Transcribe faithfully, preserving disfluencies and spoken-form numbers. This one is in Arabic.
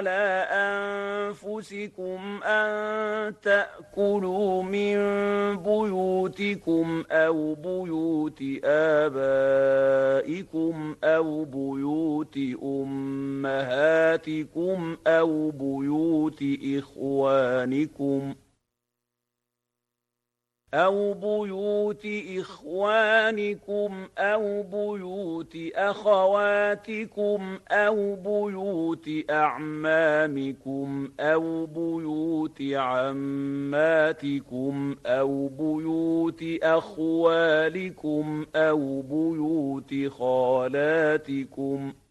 على أنفسكم أن تأكلوا من بيوتكم أو بيوت آبائكم أو بيوت أمهاتكم أو بيوت إخوانكم أو بيوت إخوانكم أو بيوت أخواتكم أو بيوت أعمامكم أو بيوت عماتكم أو بيوت أخوالكم أو بيوت خالاتكم